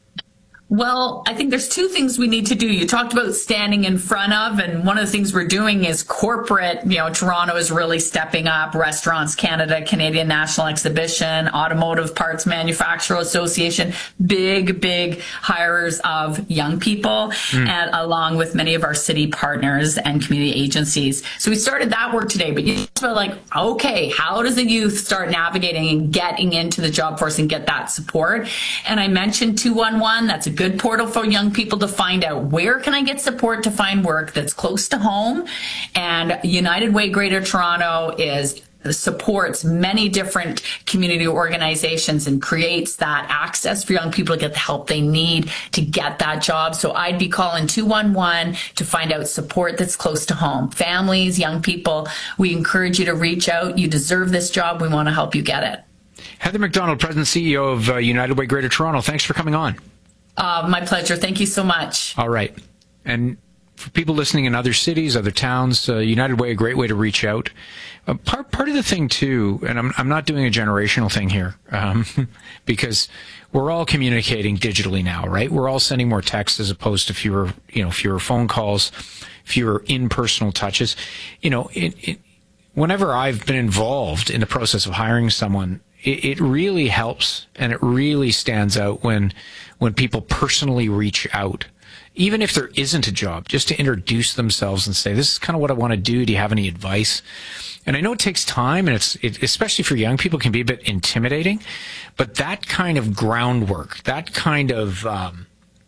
Well, I think there's two things we need to do. You talked about standing in front of, and one of the things we're doing is corporate. You know, Toronto is really stepping up. Restaurants Canada, Canadian National Exhibition, Automotive Parts Manufacturer Association, big, big hirers of young people, mm. and along with many of our city partners and community agencies. So we started that work today, but you talked about, like, okay, how does the youth start navigating and getting into the job force and get that support? And I mentioned two one one. That's a good portal for young people to find out, where can I get support to find work that's close to home? And United Way Greater Toronto is supports many different community organizations and creates that access for young people to get the help they need to get that job. So I'd be calling two one one to find out support that's close to home. Families, young people, we encourage you to reach out. You deserve this job. We want to help you get it. Heather McDonald, President and C E O of uh, United Way Greater Toronto. Thanks for coming on. Uh, my pleasure. Thank you so much. All right. And for people listening in other cities, other towns, uh, United Way, a great way to reach out. Uh, part part of the thing, too, and I'm, I'm not doing a generational thing here, um, because we're all communicating digitally now, right? We're all sending more texts as opposed to fewer, you know, fewer phone calls, fewer in-personal touches. You know, it, it, whenever I've been involved in the process of hiring someone, it, it really helps, and it really stands out when when people personally reach out, even if there isn't a job, just to introduce themselves and say, this is kind of what I want to do. Do you have any advice? And I know it takes time, and it's it, especially for young people, can be a bit intimidating, but that kind of groundwork, that kind of, um,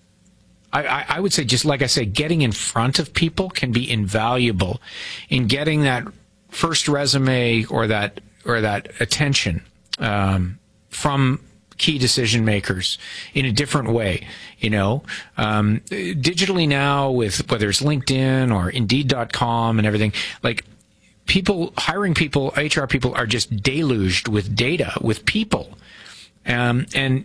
I, I, I would say, just like I say, getting in front of people can be invaluable in getting that first resume or that or that attention um, from key decision makers in a different way. You know, um, digitally now, with whether it's LinkedIn or Indeed dot com and everything, like people hiring people, H R people are just deluged with data, with people, um, and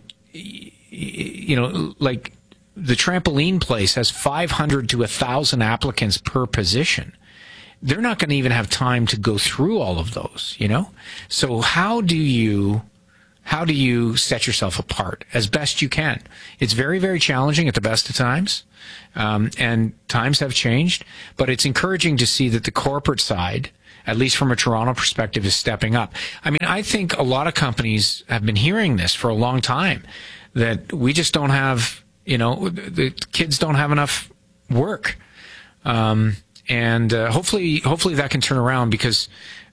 you know, like the trampoline place has five hundred to a thousand applicants per position. They're not going to even have time to go through all of those. You know, so how do you? How do you set yourself apart as best you can? It's very, very challenging at the best of times, um, and times have changed, but it's encouraging to see that the corporate side, at least from a Toronto perspective, is stepping up. I mean, I think a lot of companies have been hearing this for a long time, that we just don't have, you know, the kids don't have enough work. Um, and uh, hopefully, hopefully that can turn around, because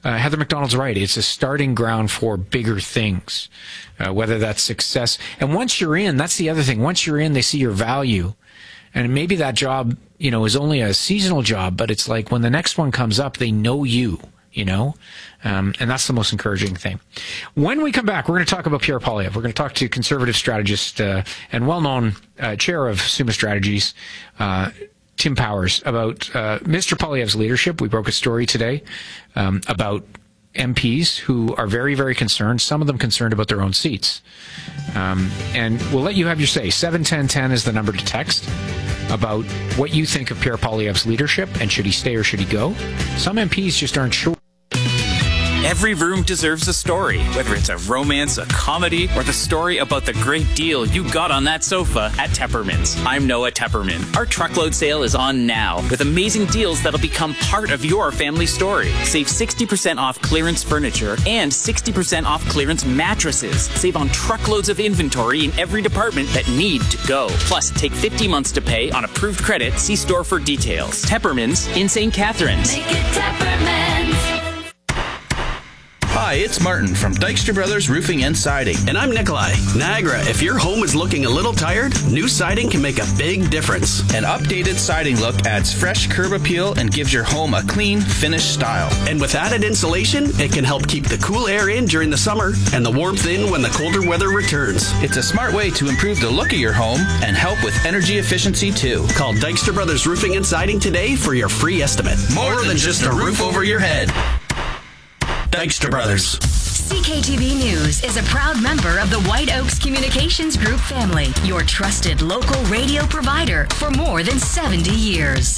uh, Heather McDonald's right. It's a starting ground for bigger things, uh, whether that's success. And once you're in, that's the other thing. Once you're in, they see your value. And maybe that job, you know, is only a seasonal job, but it's like when the next one comes up, they know you, you know, um, and that's the most encouraging thing. When we come back, we're going to talk about Pierre Poilievre. We're going to talk to conservative strategist uh, and well-known uh, chair of Summa Strategies, uh, Tim Powers, about uh, Mister Poilievre's leadership. We broke a story today um, about M Ps who are very, very concerned, some of them concerned about their own seats. Um, and we'll let you have your say. seven ten ten is the number to text about what you think of Pierre Poilievre's leadership and should he stay or should he go. Some M Ps just aren't sure. Every room deserves a story, whether it's a romance, a comedy, or the story about the great deal you got on that sofa at Tepperman's. I'm Noah Tepperman. Our truckload sale is on now with amazing deals that'll become part of your family story. Save sixty percent off clearance furniture and sixty percent off clearance mattresses. Save on truckloads of inventory in every department that need to go. Plus, take fifty months to pay on approved credit. See store for details. Tepperman's in Saint Catharines. Make it Tepperman's. Hi, it's Martin from Dykstra Brothers Roofing and Siding. And I'm Nikolai. Niagara, if your home is looking a little tired, new siding can make a big difference. An updated siding look adds fresh curb appeal and gives your home a clean, finished style. And with added insulation, it can help keep the cool air in during the summer and the warmth in when the colder weather returns. It's a smart way to improve the look of your home and help with energy efficiency too. Call Dykstra Brothers Roofing and Siding today for your free estimate. More, More than, than just a roof over your head. Dykstra Brothers. C K T V News is a proud member of the White Oaks Communications Group family, your trusted local radio provider for more than seventy years.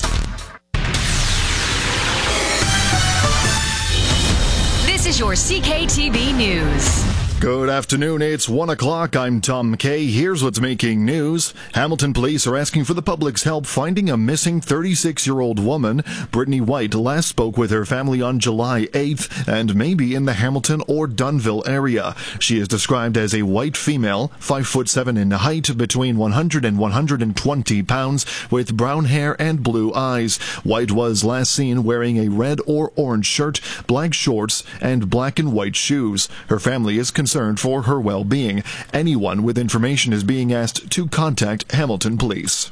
This is your C K T V News. Good afternoon, it's one o'clock. I'm Tom McKay. Here's what's making news. Hamilton police are asking for the public's help finding a missing thirty-six-year-old woman. Brittany White last spoke with her family on July eighth and may be in the Hamilton or Dunnville area. She is described as a white female, five foot seven in height, between one hundred and one hundred twenty pounds, with brown hair and blue eyes. White was last seen wearing a red or orange shirt, black shorts, and black and white shoes. Her family is concerned concerned for her well-being. Anyone with information is being asked to contact Hamilton Police.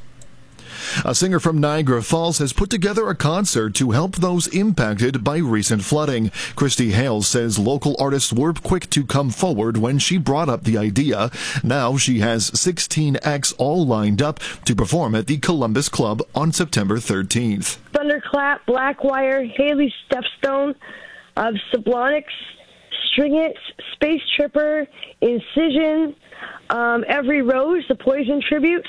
A singer from Niagara Falls has put together a concert to help those impacted by recent flooding. Christy Hales says local artists were quick to come forward when she brought up the idea. Now she has sixteen acts all lined up to perform at the Columbus Club on September thirteenth. Thunderclap, Blackwire, Haley Stepstone, of Sublonics, String It, Space Tripper, Incision, um, Every Rose, the Poison tribute.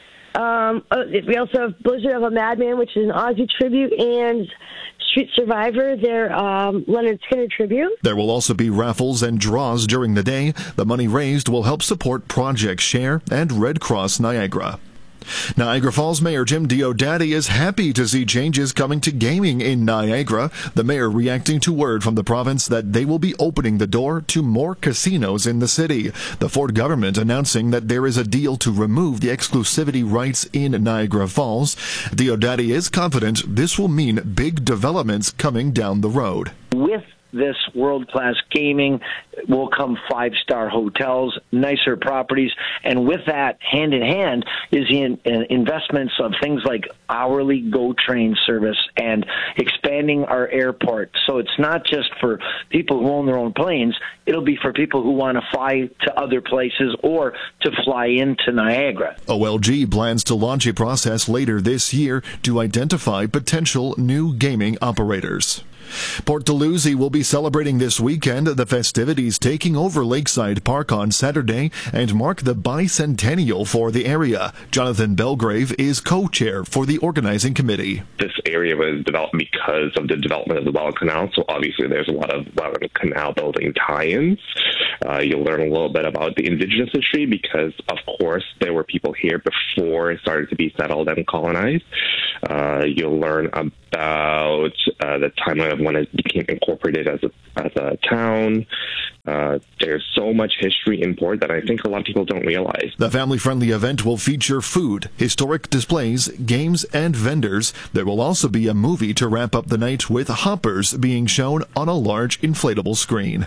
Um, we also have Blizzard of a Madman, which is an Ozzy tribute, and Street Survivor, their um, Leonard Skinner tribute. There will also be raffles and draws during the day. The money raised will help support Project Share and Red Cross Niagara. Niagara Falls Mayor Jim Diodati is happy to see changes coming to gaming in Niagara. The mayor reacting to word from the province that they will be opening the door to more casinos in the city. The Ford government announcing that there is a deal to remove the exclusivity rights in Niagara Falls. Diodati is confident this will mean big developments coming down the road. With this world-class gaming will come five-star hotels, nicer properties, and with that, hand-in-hand, is in, in investments of things like hourly GO train service and expanding our airport. So it's not just for people who own their own planes, it'll be for people who want to fly to other places or to fly into Niagara. O L G plans to launch a process later this year to identify potential new gaming operators. Port Dalhousie will be celebrating this weekend the festivities taking over Lakeside Park on Saturday and mark the bicentennial for the area. Jonathan Belgrave is co-chair for the organizing committee. This area was developed because of the development of the Welland Canal, so obviously there's a lot of Welland Canal building tie-ins. Uh, you'll learn a little bit about the indigenous history because, of course, there were people here before it started to be settled and colonized. Uh, you'll learn about uh, the timeline of when it became incorporated as a, as a town. Uh, there's so much history in Port that I think a lot of people don't realize. The family-friendly event will feature food, historic displays, games, and vendors. There will also be a movie to wrap up the night with hoppers being shown on a large inflatable screen.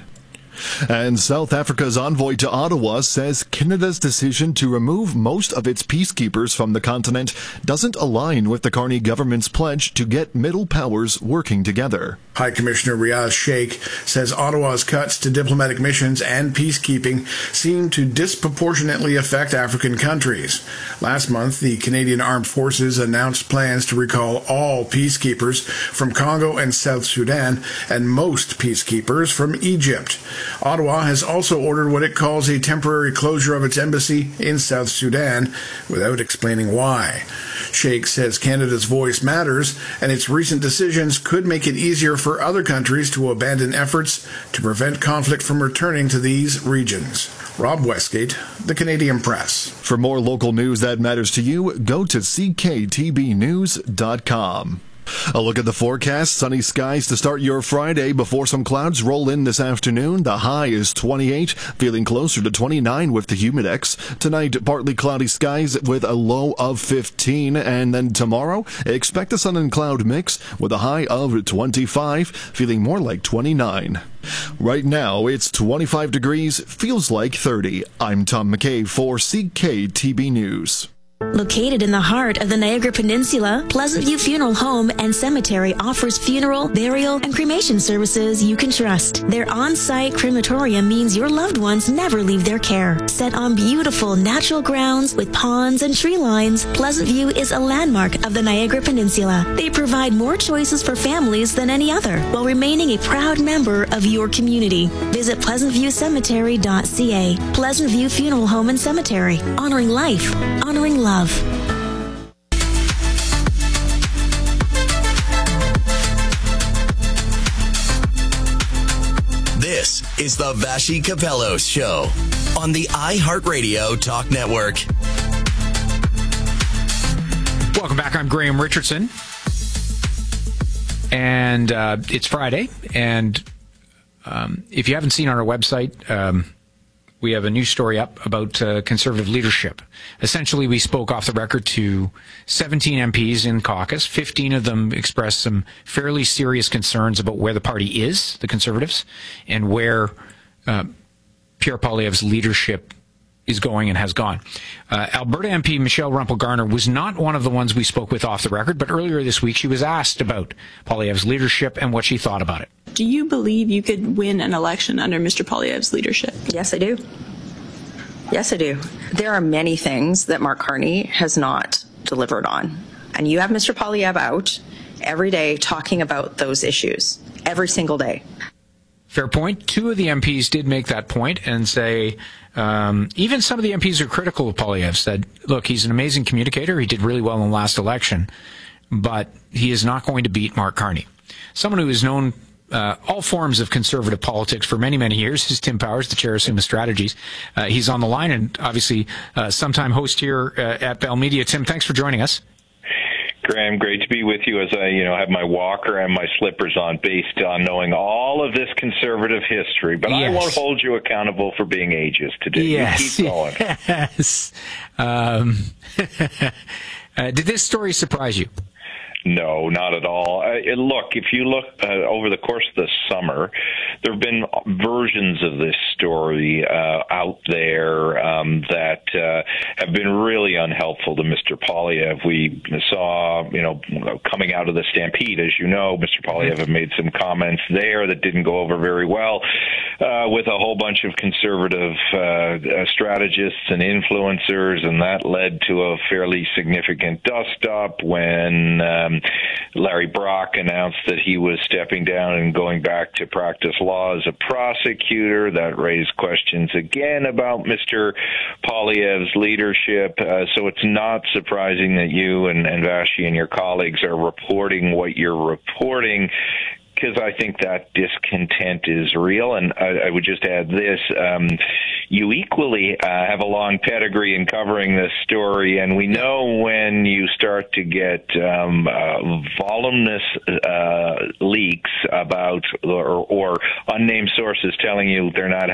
And South Africa's envoy to Ottawa says Canada's decision to remove most of its peacekeepers from the continent doesn't align with the Carney government's pledge to get middle powers working together. High Commissioner Riaz Sheikh says Ottawa's cuts to diplomatic missions and peacekeeping seem to disproportionately affect African countries. Last month, the Canadian Armed Forces announced plans to recall all peacekeepers from Congo and South Sudan and most peacekeepers from Egypt. Ottawa has also ordered what it calls a temporary closure of its embassy in South Sudan without explaining why. Sheikh says Canada's voice matters, and its recent decisions could make it easier for other countries to abandon efforts to prevent conflict from returning to these regions. Rob Westgate, The Canadian Press. For more local news that matters to you, go to c k t b news dot com. A look at the forecast. Sunny skies to start your Friday before some clouds roll in this afternoon. The high is twenty-eight, feeling closer to twenty-nine with the humidex. Tonight, partly cloudy skies with a low of fifteen. And then tomorrow, expect a sun and cloud mix with a high of twenty-five, feeling more like twenty-nine. Right now, it's twenty-five degrees, feels like thirty. I'm Tom McKay for C K T B News. Located in the heart of the Niagara Peninsula, Pleasant View Funeral Home and Cemetery offers funeral, burial, and cremation services you can trust. Their on-site crematorium means your loved ones never leave their care. Set on beautiful natural grounds with ponds and tree lines, Pleasant View is a landmark of the Niagara Peninsula. They provide more choices for families than any other, while remaining a proud member of your community. Visit pleasant view cemetery dot c a. Pleasant View Funeral Home and Cemetery. Honoring life. Honoring love. This is the Vashi Capello Show on the iHeartRadio Talk Network. Welcome back. I'm Graham Richardson. And uh, it's Friday. And um, if you haven't seen on our website, um, we have a new story up about uh, conservative leadership. Essentially, we spoke off the record to seventeen M Ps in caucus. fifteen of them expressed some fairly serious concerns about where the party is, the Conservatives, and where uh, Pierre Poilievre's leadership is going and has gone. Uh, Alberta M P Michelle Rumpel-Garner was not one of the ones we spoke with off the record, but earlier this week she was asked about Poilievre's leadership and what she thought about it. Do you believe you could win an election under Mister Poilievre's leadership? Yes, I do. Yes, I do. There are many things that Mark Carney has not delivered on. And you have Mister Poilievre out every day talking about those issues, every single day. Fair point. Two of the M Ps did make that point and say, um, even some of the M Ps who are critical of Poilievre said, look, he's an amazing communicator. He did really well in the last election, but he is not going to beat Mark Carney. Someone who is known Uh, all forms of conservative politics for many, many years is Tim Powers, the chair of Summa Strategies. Uh, he's on the line and obviously uh, sometime host here uh, at Bell Media. Tim, thanks for joining us. Graham, great to be with you as I, you know, have my walker and my slippers on based on knowing all of this conservative history. But yes. I won't hold you accountable for being ageist today. Yes. You keep going. Yes. Um, uh, did this story surprise you? No, not at all. Uh, look, if you look uh, over the course of the summer, there have been versions of this story uh, out there um, that uh, have been really unhelpful to Mister Poilievre. We saw, you know, coming out of the Stampede, as you know, Mister Poilievre have made some comments there that didn't go over very well uh, with a whole bunch of conservative uh, strategists and influencers, and that led to a fairly significant dust-up when um, Larry Brock announced that he was stepping down and going back to practice law as a prosecutor. That raised questions again about Mister Poilievre's leadership. Uh, so it's not surprising that you and, and Vashi and your colleagues are reporting what you're reporting, because I think that discontent is real. And I, I would just add this. Um, you equally uh, have a long pedigree in covering this story, and we know when you start to get um, uh, voluminous uh, leaks about or, or unnamed sources telling you they're not